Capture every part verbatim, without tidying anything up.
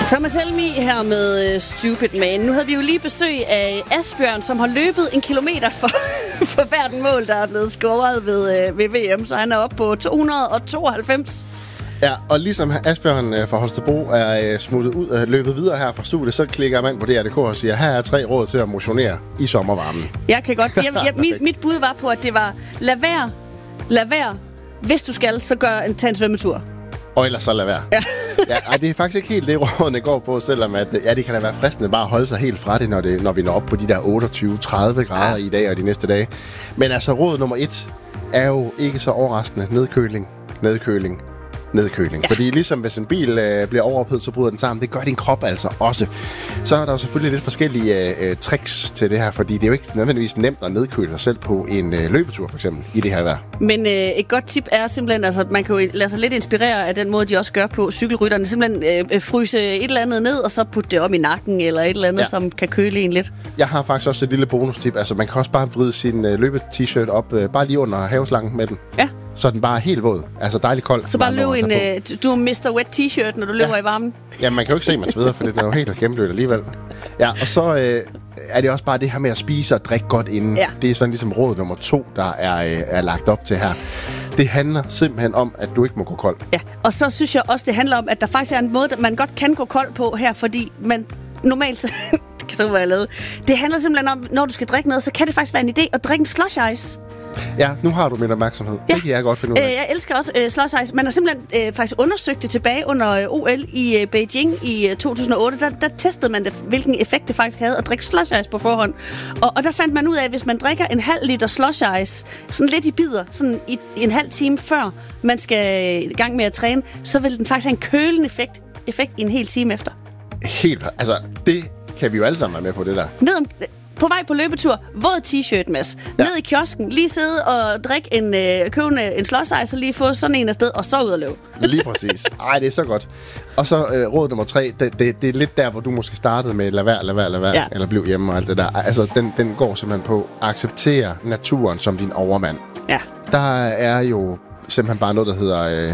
Thomas Helmi her med uh, Stupid Man. Nu havde vi jo lige besøg af Asbjørn, som har løbet en kilometer for, for hvert mål, der er blevet scoret ved, uh, ved V M, så han er oppe på to hundrede og tooghalvfems. Ja, og ligesom Asbjørn fra Holstebro er smuttet ud og løbet videre her fra studiet, så klikker man på D R punktum D K og siger, her er tre råd til at motionere i sommervarmen. Jeg kan godt. Jeg, jeg, mit, mit bud var på, at det var, lad være, lad være. Hvis du skal, så gør en, tag en svømmetur. Og ellers så lad være. Ja. Ja, ej, det er faktisk ikke helt det, rådene går på, selvom at, ja, det kan da være fristende bare at holde sig helt fra det, når, det, når vi når op på de der otteogtyve til tredive grader ja. i dag og de næste dage. Men altså, råd nummer et er jo ikke så overraskende. Nedkøling, nedkøling, nedkøling. Ja. Fordi ligesom hvis en bil øh, bliver overophedet, så bryder den sammen. Det gør din krop altså også. Så er der jo selvfølgelig lidt forskellige øh, tricks til det her, fordi det er jo ikke nødvendigvis nemt at nedkøle sig selv på en øh, løbetur, for eksempel, i det her vejr. Men øh, et godt tip er simpelthen, altså man kan jo lade sig lidt inspirere af den måde, de også gør på cykelrytterne. Simpelthen øh, fryse et eller andet ned, og så putte det op i nakken, eller et eller andet, ja. som kan køle en lidt. Jeg har faktisk også et lille bonustip. Altså man kan også bare vride sin øh, løbe-t-shirt op, øh, bare lige under haveslangen med den. Ja. Så den bare er helt våd. Altså dejligt kold. Så bare løb en... Øh, du er mister Wet T-shirt, når du løber ja. i varmen. Ja, man kan jo ikke se, man sveder, for det er jo helt gennemblødt alligevel. Ja, og så øh, er det også bare det her med at spise og drikke godt inden. Ja. Det er sådan ligesom råd nummer to, der er, øh, er lagt op til her. Det handler simpelthen om, at du ikke må gå kold. Ja, og så synes jeg også, det handler om, at der faktisk er en måde, man godt kan gå kold på her, fordi man normalt... så hvad jeg lavede. Det handler simpelthen om, når du skal drikke noget, så kan det faktisk være en idé at drikke en slush ice. Ja, nu har du min opmærksomhed. Ja. Det kan jeg godt finde ud af. Øh, jeg elsker også øh, slush ice. Man har simpelthen øh, faktisk undersøgt det tilbage under øh, O L i øh, Beijing i øh, to tusind og otte. Der, der testede man det, hvilken effekt det faktisk havde at drikke slush ice på forhånd. Og, og der fandt man ud af, at hvis man drikker en halv liter slush ice, sådan lidt i bidder, sådan i, i en halv time før man skal i gang med at træne, så vil den faktisk have en kølende effekt, effekt i en hel time efter. Helt, altså det kan vi jo alle sammen være med på, det der. Ned om... På vej på løbetur, våd t-shirt, Mads. Ja. Ned i kiosken, lige sidde og drikke en, øh, købe en slush ice, og lige få sådan en afsted, og så ud og løbe. Lige præcis. Ej, det er så godt. Og så øh, råd nummer tre, det, det, det er lidt der, hvor du måske startede med, lad være, lad være, lad være, ja. eller bliv hjemme og alt det der. Altså, den, den går simpelthen på at acceptere naturen som din overmand. Ja. Der er jo simpelthen bare noget, der hedder øh,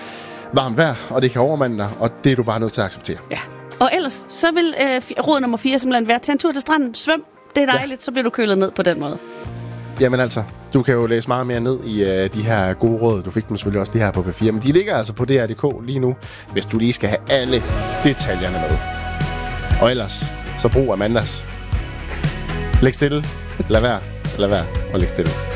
varmt vejr, og det kan overmande dig, og det er du bare nødt til at acceptere. Ja. Og ellers, så vil øh, råd nummer fire simpelthen være, tag en tur til stranden, svøm. Det er dejligt, ja. Så bliver du kølet ned på den måde. Jamen altså, du kan jo læse meget mere ned i uh, de her gode råd. Du fik dem selvfølgelig også lige her på P fire, men de ligger altså på D R punktum D K lige nu, hvis du lige skal have alle detaljerne med. Og ellers, så brug Amandas. Læg stille, lad være, lad være og læg stille.